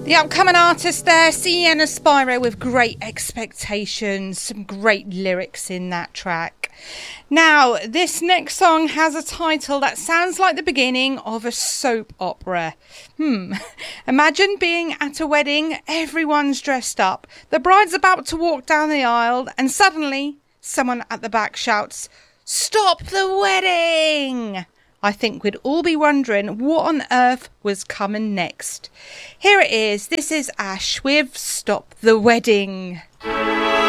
The upcoming artist there, Sienna Spyro, with Great Expectations. Some great lyrics in that track. Now, this next song has a title that sounds like the beginning of a soap opera. Imagine being at a wedding, everyone's dressed up, the bride's about to walk down the aisle, and suddenly someone at the back shouts, "Stop the wedding!" I think we'd all be wondering what on earth was coming next. Here it is. This is Ash with Stop the Wedding.